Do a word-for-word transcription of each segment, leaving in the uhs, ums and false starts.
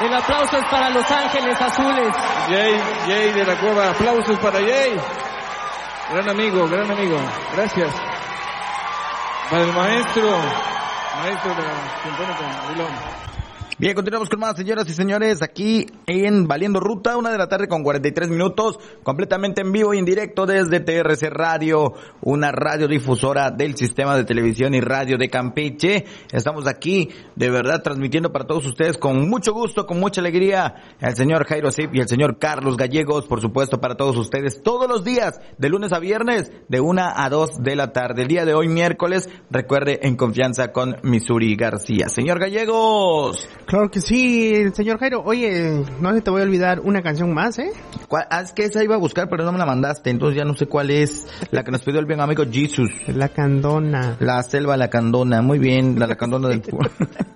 El aplauso es para Los Ángeles Azules. Jay, Jay de la Cueva, aplausos para Jay. Gran amigo, gran amigo. Gracias. Para el maestro, maestro de la Sinfónica Vilón. Bien, continuamos con más, señoras y señores, aquí en Valiendo Ruta, una de la tarde con cuarenta y tres minutos, completamente en vivo y en directo desde T R C Radio, una radiodifusora del sistema de televisión y radio de Campeche. Estamos aquí, de verdad, transmitiendo para todos ustedes con mucho gusto, con mucha alegría, el señor Jairo Zip y el señor Carlos Gallegos, por supuesto, para todos ustedes, todos los días, de lunes a viernes, de una a dos de la tarde. El día de hoy, miércoles, recuerde, en confianza con Missouri García. Señor Gallegos. Claro que sí, señor Jairo. Oye, no se te voy a olvidar una canción más, ¿eh? ¿Cuál? Ah, es que esa iba a buscar, pero no me la mandaste, entonces ya no sé cuál es. La que nos pidió el bien amigo Jesus. La Candona. La Selva Lacandona, muy bien, la Lacandona del pueblo.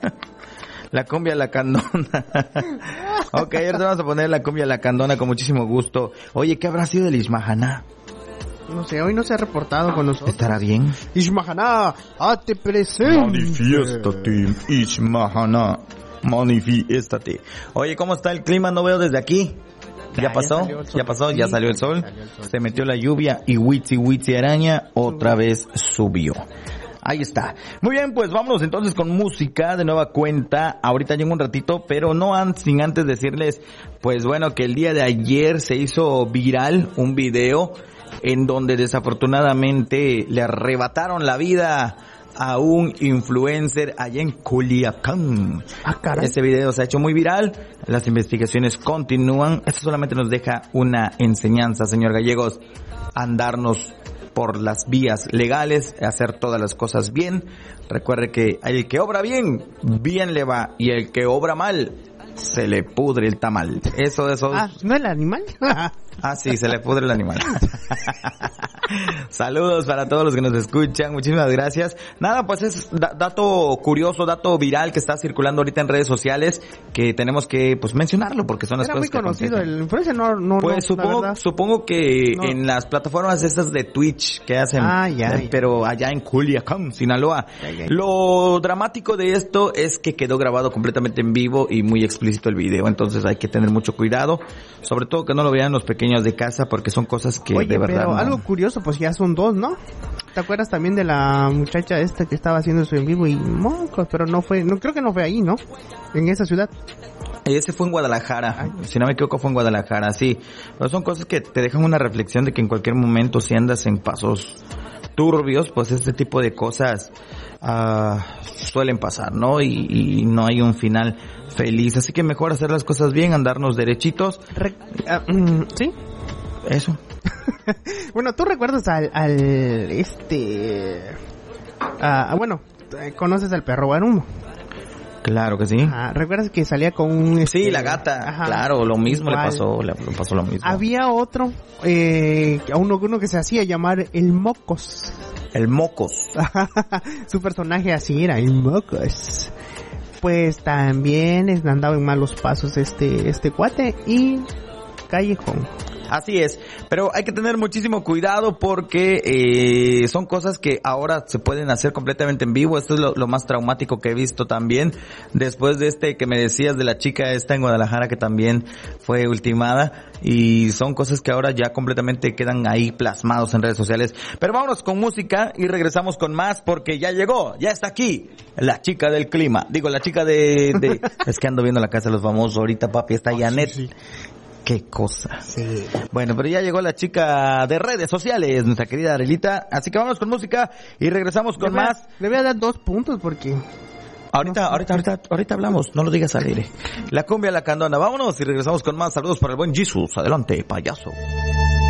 La cumbia Lacandona. Ok, ahora vamos a poner la cumbia Lacandona con muchísimo gusto. Oye, ¿qué habrá sido del Ismahaná? No sé, hoy no se ha reportado con nosotros. ¿Estará bien? Ismahaná, hazte presente. Manifiéstate, Ismahaná. Manifiéstate. Oye, ¿cómo está el clima? No veo desde aquí. ¿Ya, ya pasó? Ya, ¿Ya pasó? ¿Ya salió el sol? Salió el sol. Se metió la lluvia y Witsi Witsi Araña otra vez subió. Ahí está. Muy bien, pues vámonos entonces con música de nueva cuenta. Ahorita llego un ratito, pero no an- sin antes decirles, pues bueno, que el día de ayer se hizo viral un video en donde desafortunadamente le arrebataron la vida a un influencer allá en Culiacán. Ah, caray. Ese video se ha hecho muy viral, las investigaciones continúan. Esto solamente nos deja una enseñanza, señor Gallegos, andarnos por las vías legales, hacer todas las cosas bien. Recuerde que el que obra bien, bien le va, y el que obra mal, se le pudre el tamal. Eso, eso. Ah, ¿no el animal? Ah, sí, se le pudre el animal. Saludos para todos los que nos escuchan, muchísimas gracias. Nada, pues es da- dato curioso, dato viral que está circulando ahorita en redes sociales, que tenemos que pues mencionarlo porque son las Era cosas muy que conocido acontecen. el influencer, no, no, Pues no, supongo, la verdad. supongo que No. en las plataformas estas de Twitch que hacen, Ah, ya, eh, ya. pero allá en Culiacán, Sinaloa. Ya, ya, ya. Lo dramático de esto es que quedó grabado completamente en vivo y muy explícito el video, entonces hay que tener mucho cuidado, sobre todo que no lo vean los pequeños de casa porque son cosas que Oye, de verdad pero no. algo curioso, pues ya son dos, ¿no? ¿Te acuerdas también de la muchacha esta que estaba haciendo su en vivo y mocos, pero no fue, no creo que no fue ahí, ¿no? En esa ciudad. Ese fue en Guadalajara, si no me equivoco fue en Guadalajara, sí. Pero son cosas que te dejan una reflexión de que en cualquier momento si andas en pasos turbios, pues este tipo de cosas uh, suelen pasar, ¿no? Y, y no hay un final feliz. Así que mejor hacer las cosas bien, andarnos derechitos. Re- ah, mm, ¿Sí? Eso. Bueno, ¿tú recuerdas al, al este... ah, bueno, conoces al perro Guarumo? Claro que sí. Ah, ¿recuerdas que salía con un... este, Sí, la gata. ajá, Claro, lo mismo igual. le pasó, le, le pasó lo mismo. Había otro, eh, a uno, uno que se hacía llamar el Mocos. El Mocos. Su personaje así era, el Mocos. Pues también es- andaba en malos pasos este, este cuate y callejón. Así es, pero hay que tener muchísimo cuidado porque eh, son cosas que ahora se pueden hacer completamente en vivo. Esto es lo, lo más traumático que he visto también, después de este que me decías de la chica esta en Guadalajara que también fue ultimada, y son cosas que ahora ya completamente quedan ahí plasmados en redes sociales. Pero vámonos con música y regresamos con más porque ya llegó, ya está aquí la chica del clima, digo la chica de... de es que ando viendo la casa de los famosos ahorita, papi, está Oh, Janet. sí, sí. Qué cosa. Sí. Bueno, pero ya llegó la chica de redes sociales, nuestra querida Arelita. Así que vamos con música y regresamos con Le voy a- más. Le voy a dar dos puntos porque... Ahorita, no, ahorita, ahorita, ahorita hablamos. No lo digas al aire. La cumbia, la candona. Vámonos y regresamos con más. Saludos para el buen Jesus. Adelante, payaso.